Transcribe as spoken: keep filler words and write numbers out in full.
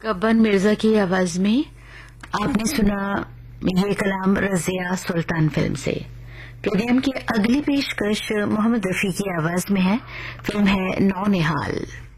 कब्बान मिर्जा की आवाज में आपने सुना ये कलाम रजिया सुल्तान फिल्म से। प्रोग्राम की अगली पेशकश मोहम्मद रफी की आवाज में है। फिल्म है नौनिहाल।